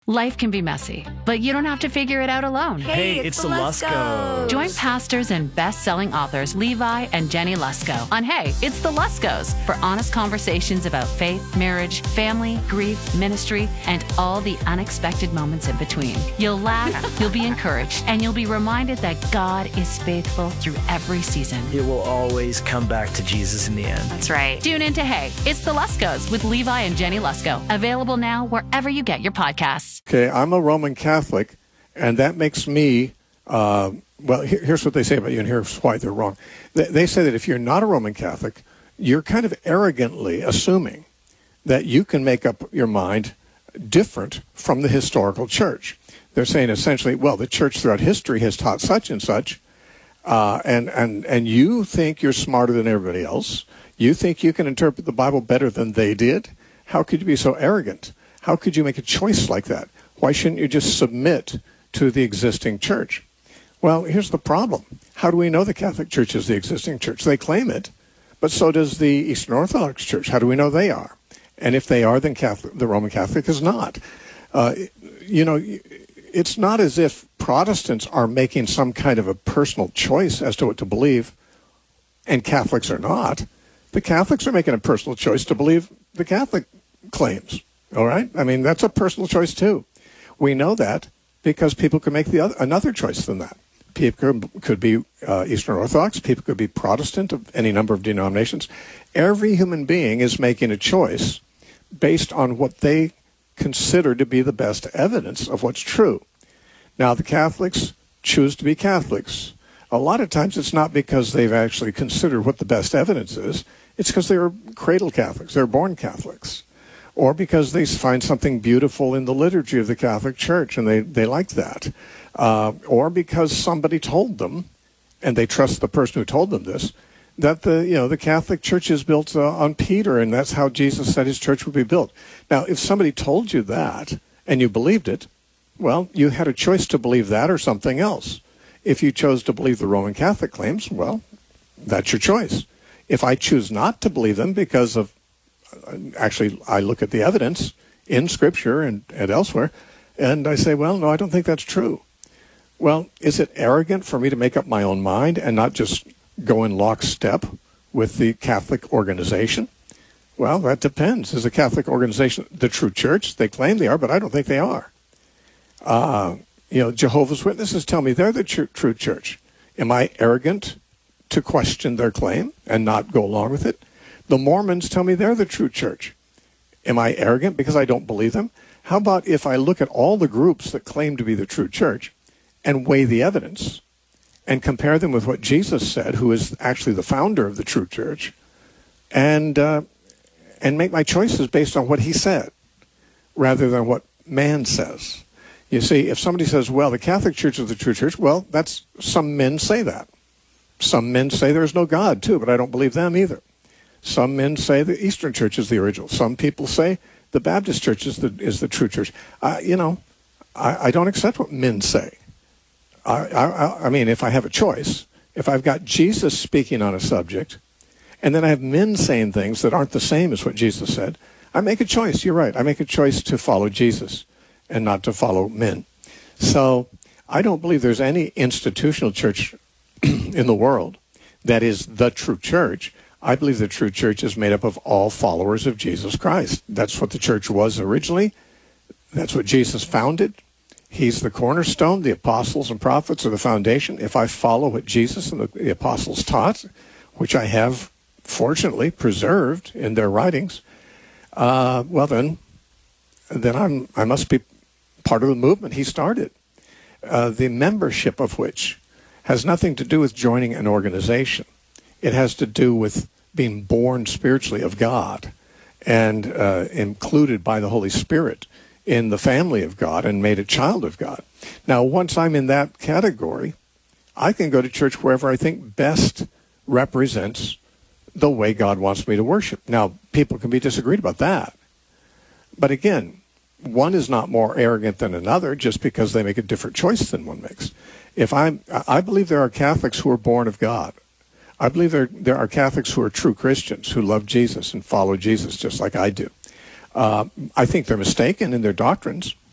Life can be messy, but you don't have to figure it out alone. Hey, it's the Luskos. Join pastors and best-selling authors Levi and Jenny Lusko on Hey, It's the Luskos for honest conversations about faith, marriage, family, grief, ministry, and all the unexpected moments in between. You'll laugh, you'll be encouraged, and you'll be reminded that God is faithful through every season. It will always come back to Jesus in the end. That's right. Tune in to Hey, It's the Luskos with Levi and Jenny Lusko. Available now wherever you get your podcasts. Okay, I'm a Roman Catholic, and that makes me, here's what they say about you, and here's why they're wrong. They say that if you're not a Roman Catholic, you're kind of arrogantly assuming that you can make up your mind different from the historical church. They're saying essentially, well, the church throughout history has taught such and such, and you think you're smarter than everybody else. You think you can interpret the Bible better than they did. How could you be so arrogant? How could you make a choice like that? Why shouldn't you just submit to the existing church? Well, here's the problem. How do we know the Catholic Church is the existing church? They claim it, but so does the Eastern Orthodox Church. How do we know they are? And if they are, then the Roman Catholic is not. It's not as if Protestants are making some kind of a personal choice as to what to believe, and Catholics are not. The Catholics are making a personal choice to believe the Catholic claims. All right? I mean, that's a personal choice, too. We know that because people can make another choice than that. People could be Eastern Orthodox. People could be Protestant of any number of denominations. Every human being is making a choice based on what they consider to be the best evidence of what's true. Now, the Catholics choose to be Catholics. A lot of times it's not because they've actually considered what the best evidence is. It's because they were cradle Catholics. They're born Catholics. Or because they find something beautiful in the liturgy of the Catholic Church, and they like that. Or because somebody told them, and they trust the person who told them this, that the Catholic Church is built on Peter, and that's how Jesus said his church would be built. Now, if somebody told you that, and you believed it, well, you had a choice to believe that or something else. If you chose to believe the Roman Catholic claims, well, that's your choice. If I choose not to believe them because of actually, I look at the evidence in Scripture and elsewhere, and I say, well, no, I don't think that's true. Well, is it arrogant for me to make up my own mind and not just go in lockstep with the Catholic organization? Well, that depends. Is the Catholic organization the true church? They claim they are, but I don't think they are. Jehovah's Witnesses tell me they're the true church. Am I arrogant to question their claim and not go along with it? The Mormons tell me they're the true church. Am I arrogant because I don't believe them? How about if I look at all the groups that claim to be the true church and weigh the evidence and compare them with what Jesus said, who is actually the founder of the true church, and make my choices based on what he said rather than what man says? You see, if somebody says, well, the Catholic Church is the true church, well, some men say that. Some men say there's no God, too, but I don't believe them either. Some men say the Eastern Church is the original. Some people say the Baptist Church is the true church. I don't accept what men say. I mean, if I have a choice, if I've got Jesus speaking on a subject, and then I have men saying things that aren't the same as what Jesus said, I make a choice. You're right. I make a choice to follow Jesus and not to follow men. So I don't believe there's any institutional church in the world that is the true church. I believe the true church is made up of all followers of Jesus Christ. That's what the church was originally. That's what Jesus founded. He's the cornerstone. The apostles and prophets are the foundation. If I follow what Jesus and the apostles taught, which I have fortunately preserved in their writings, then I must be part of the movement he started. The membership of which has nothing to do with joining an organization. It has to do with being born spiritually of God and included by the Holy Spirit in the family of God and made a child of God. Now, once I'm in that category, I can go to church wherever I think best represents the way God wants me to worship. Now, people can be disagreed about that. But again, one is not more arrogant than another just because they make a different choice than one makes. I believe there are Catholics who are born of God. I believe there are Catholics who are true Christians who love Jesus and follow Jesus just like I do. I think they're mistaken in their doctrines.